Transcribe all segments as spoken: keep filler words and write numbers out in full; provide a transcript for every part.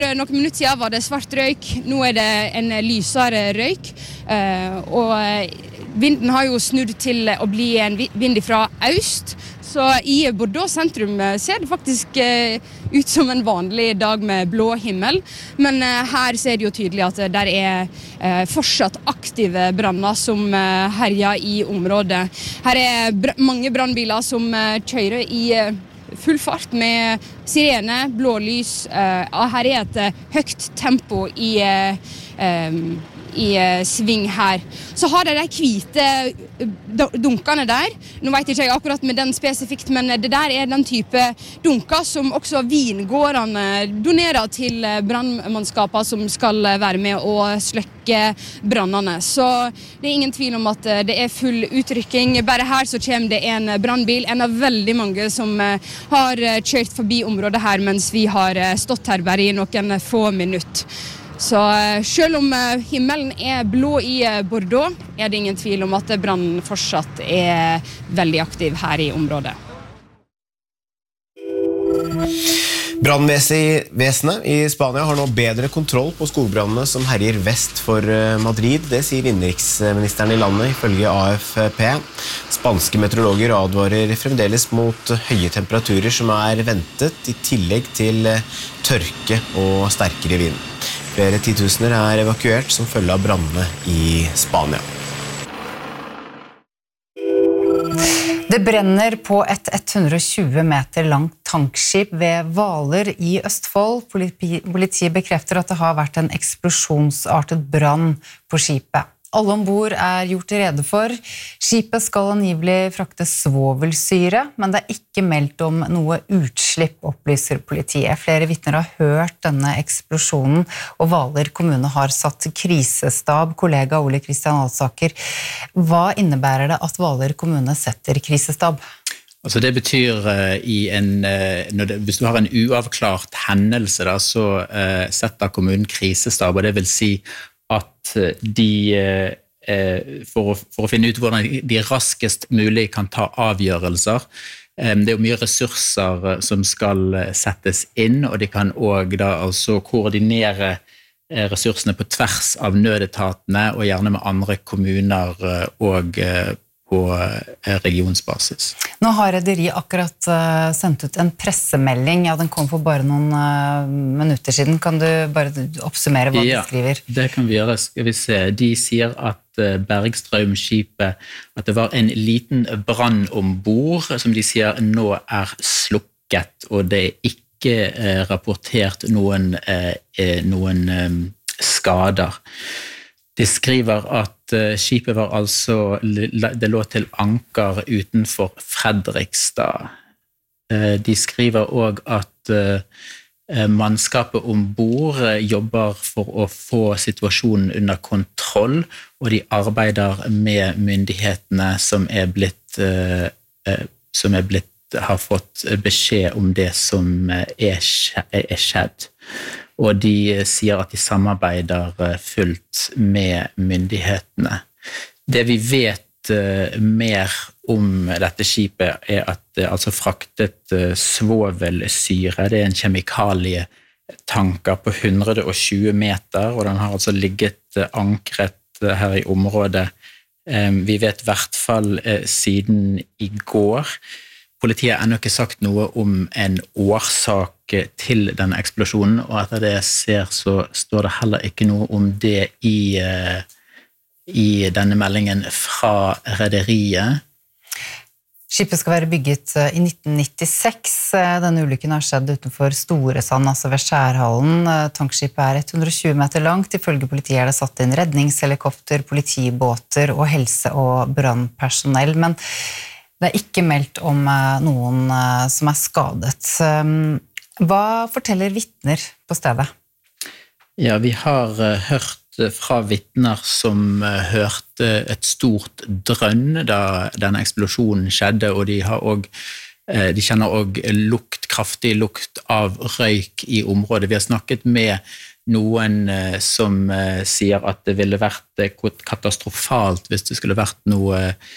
noen minutter siden var det svart røyk, nå er det en lysere røyk, og vinden har jo snudd til å bli en vind fra øst, så i Bordeaux sentrum ser det faktisk ut som en vanlig dag med blå himmel, men her ser det jo tydelig at det er fortsatt aktive branner som herjer i området. Her er mange brannbiler som kjører i full fart med sirene, blålys. Her er et høyt tempo i, i sving her. Så har de de hvite dunkene der. Nå vet ikke jeg akkurat med den spesifikt, men det der er den type dunker som også vingårdene donerer til brannmannskaper som skal være med å sløkke brannene. Så det er ingen tvil om at det er full utrykking. Bare her så kommer det en brannbil, en av veldig mange som har kjørt forbi området her mens vi har stått her bare i noen få minutter. Så selv om himmelen er blå i Bordeaux, er det ingen tvil om at brannen fortsatt er veldig aktiv her i området. Brannvesenet i Spania har nå bedre kontroll på skogbrannene som herjer vest for Madrid. Det sier innenriksministeren i landet ifølge A F P. Spanske meteorologer advarer fremdeles mot høye temperaturer som er ventet, i tillegg til tørke og sterkere vind. Flere titusener er evakuert som følge av brannene i Spania. Det brenner på et hundre og tjue meter langt tankskip ved Hvaler i Østfold. Politiet bekrefter at det har vært en eksplosjonsartet brann på skipet. Alle ombord er gjort rede for. Skipet skal angivelig frakte svovelsyre, men det er ikke meldt om noe utslipp, opplyser politiet. Flere vitner har hørt denne eksplosjonen, og Hvaler kommune har satt krisestab. Kollega Ole Kristian Alsaker, hva innebærer det at Hvaler kommune setter krisestab? Altså det betyr uh, i en, uh, når det, hvis du har en uavklart hendelse, da, så uh, setter kommunen krisestab, og det vil si at de, for å, for å finne ut hvordan de raskest mulig kan ta avgjørelser. Det er jo mye ressurser som skal settes inn, og de kan også da altså koordinere ressursene på tvers av nødetatene, og gjerne med andre kommuner og på regionsbasis. Nå har Rederi akkurat sendt ut en pressemelding. Ja, den kom for bare noen minutter siden. Kan du bare oppsummere hva ja, de skriver? Ja, det kan vi gjøre. Skal vi se. De sier at Bergstrømskipet, at det var en liten brann ombord, som de sier nå er slukket, og det er ikke rapportert noen, noen skader. De skriver at skipet var altså, det lå til anker utenfor Fredrikstad. De skriver også at mannskapet ombord jobber for å få situasjonen under kontroll, og de arbeider med myndighetene som er blitt, som er blitt, har fått beskjed om det som er skjedd. Og de sier at de samarbeider fullt med myndighetene. Det vi vet mer om dette skipet er at det altså fraktet svovelsyre. Det er en kjemikalietanker på hundre og tjue meter, og den har altså ligget ankret her i området. Vi vet i hvert fall siden i går. Politiet har ennå ikke sagt noe om en årsak til denne eksplosjonen, og etter det jeg ser så står det heller ikke noe om det i, i denne meldingen fra rederiet. Skipet skal være bygget i nitten nittiseks. Denne ulykken har skjedd utenfor Storesand, altså ved Skjærhallen. Tankskipet er hundre og tjue meter langt. Ifølge politiet er det satt inn redningshelikopter, politibåter og helse- og brannpersonell, men det er ikke meldt om noen som er skadet. Hva forteller vitner på stedet? Ja, vi har hørt fra vitner som hørte et stort drønn da denne eksplosjonen skjedde, og de, har også, de kjenner også lukt, kraftig lukt av røyk i området. Vi har snakket med noen som sier at det ville vært katastrofalt hvis det skulle vært noe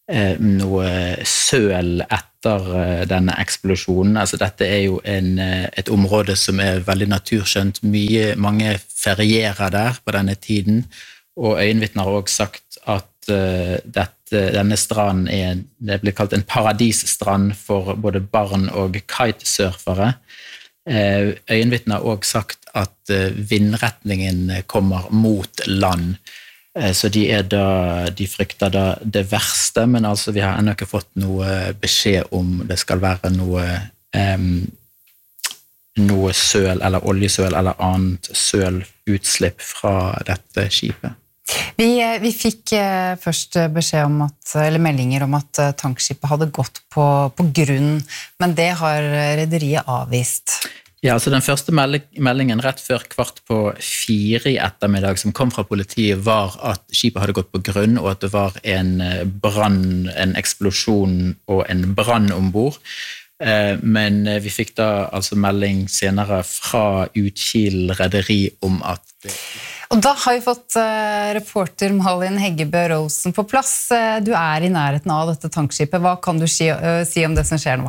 noe søl etter denne eksplosjonen. Altså, dette er jo en, et område som er veldig naturskjønt. Mye, mange ferierer der på denne tiden, og øyenvitner har også sagt at uh, dette, denne stranden er, det blir kalt en paradisstrand for både barn og kitesurfere. Uh, øyenvitner har også sagt at uh, vindretningen kommer mot land. Så de, er da, de frykter da det verste, men altså vi har ennå ikke fått noe beskjed om det skal være noe, um, noe søl eller oljesøl eller annet sølutslipp fra dette skipet. Vi, vi fikk først beskjed om at, eller meldinger om at tankskipet hadde gått på, på grunn, men det har rederiet avvist. Ja, altså Den første meldingen rett før kvart på fire i ettermiddag som kom fra politiet var at skipet hadde gått på grunn og at det var en brann, en eksplosjon og en brann ombord. Men vi fikk da altså melding senere fra Utkil rederi om at det... Og da har vi fått reporter Malin Heggebø Rosen på plass. Du er i nærheten av dette tankskipet. Hva kan du si, si om det som skjer nå?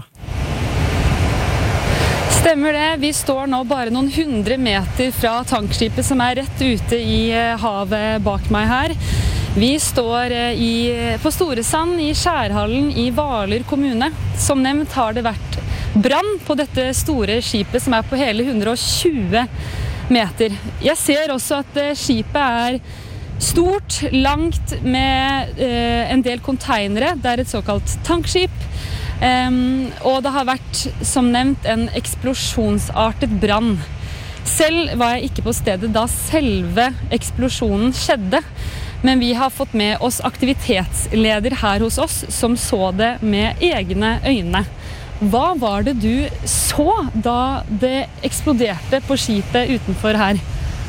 Stemmer det. Vi står nå bare noen hundre meter fra tankskipet som er rett ute i havet bak meg her. Vi står i, på Storesand i Skjærhallen i Hvaler kommune. Som nevnt har det vært brann på dette store skipet som er på hele hundre og tjue meter. Jeg ser også at skipet er stort, langt med eh, en del containere. Det er et såkalt tankskip. Um, og det har vært, som nevnt, en eksplosjonsartet brann. Selv var jeg ikke på stedet da selve eksplosjonen skjedde, men vi har fått med oss aktivitetsleder her hos oss som så det med egne øyne. Hva var det du så da det eksploderte på skipet utenfor her?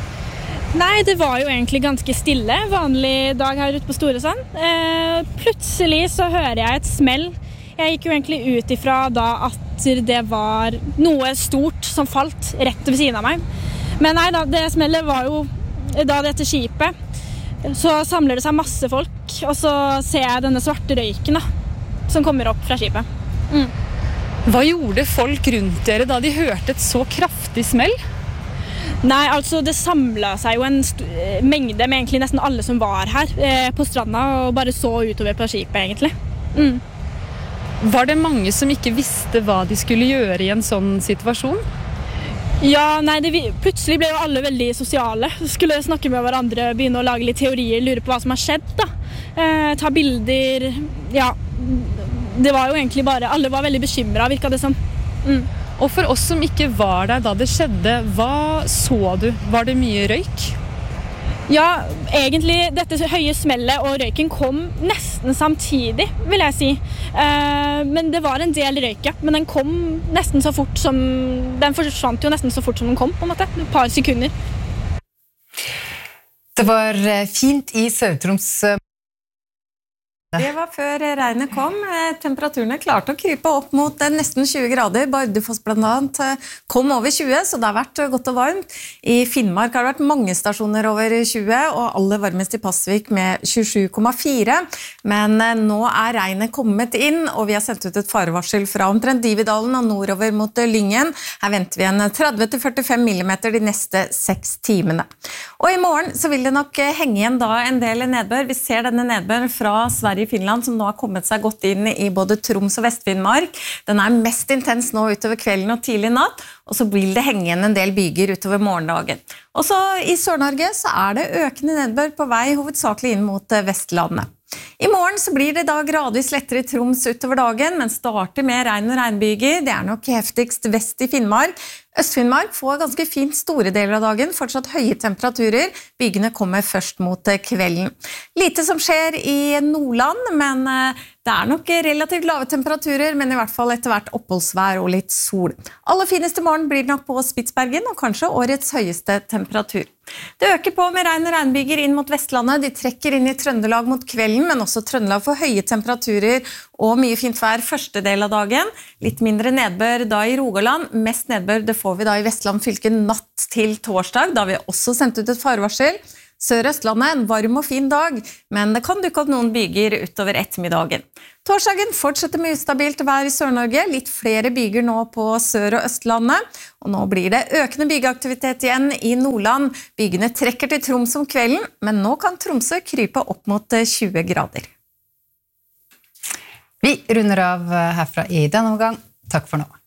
Nei, det var jo egentlig ganske stille, vanlig dag her ute på Storesand. Eh, plutselig så hører jeg et smell. Jeg gikk jo egentlig ut ifra da at det var noe stort som falt rett ved siden av meg. Men nei da, det smellet var jo da dette skipet. Så samler det seg masse folk, og så ser jeg denne svarte røyken da, som kommer opp fra skipet. Mm. Hva gjorde folk rundt dere da de hørte et så kraftig smell? Nei, altså det samlet seg jo en mengde med egentlig nesten alle som var her eh, på stranda og bare så utover på skipet egentlig. Mm. Var det mange som ikke visste hva de skulle gjøre i en sånn situasjon? Ja, nei, det, plutselig ble jo alle veldig sosiale. Skulle snakke med hverandre, begynne å lage litt teorier, lure på hva som har skjedd da. Eh, ta bilder, ja. Det var jo egentlig bare, alle var veldig bekymret, virket det som. Mm. Og for oss som ikke var der da det skjedde, hva så du? Var det mye røyk? Ja, egentlig dette høye smellet og røyken kom nesten samtidig, vil jeg si. Eh, men det var en del røyk, ja. Men den kom nesten så fort som... Den forsvant jo nesten så fort som den kom, på en måte. Et par sekunder. Det var fint i Sør-Troms. Det var før regnet kom. Temperaturene klarte å krype opp mot nesten tjue grader. Bardufoss blant annet kom over tjue, så det har vært godt og varmt. I Finnmark har det vært mange stasjoner over tjue, og aller varmest i Pasvik med tjuesju komma fire. Men nå er regnet kommet inn, og vi har sendt ut et farevarsel fra omtrent Dividalen og nordover mot Lyngen. Her venter vi en tretti til førtifem millimeter de neste seks timene. Og i morgen så vil det nok henge igjen da en del nedbør. Vi ser denne nedbøren fra Sverige i Finland, som nå har kommet seg godt inn i både Troms og Vest-Finnmark. Den er mest intens nå utover kvelden og tidlig natt, og så vil det henge igjen en del byger utover morgendagen. Og så i Sør-Norge så er det økende nedbør på vei, hovedsakelig inn mot Vestlandet. I morgen så blir det da gradvis lettere i Troms utover dagen, men starter med regn og regnbyger. Det er nok heftigst vest i Finnmark. Øst-Finnmark får ganske fint store deler av dagen, fortsatt høye temperaturer. Bygene kommer først mot kvelden. Lite som skjer i Nordland, men det er nok relativt lave temperaturer, men i hvert fall etter hvert oppholdsvær og litt sol. Aller fineste morgen blir det nok på Spitsbergen, og kanskje årets høyeste temperatur. Det øker på med regn og regnbyger inn mot Vestlandet. De trekker inn i Trøndelag mot kvelden, men også Trøndelag får høye temperaturer og mye fint vær første del av dagen. Litt mindre nedbør da i Rogaland. Mest nedbør det får vi da i Vestland fylke natt til torsdag, da vi også sendt ut et farevarsel. Sør-Østlandet en varm og fin dag, men det kan dukke opp noen byger utover ettermiddagen. Torsdagen fortsetter med ustabilt vær i Sør-Norge, litt flere byger nå på Sør- og Østlandet, og nå blir det økende bygeaktivitet igjen i Nordland. Bygene trekker til Troms om kvelden, men nå kan Tromsø krype opp mot tjue grader. Vi runder av herfra i denne omgang. Takk for nå.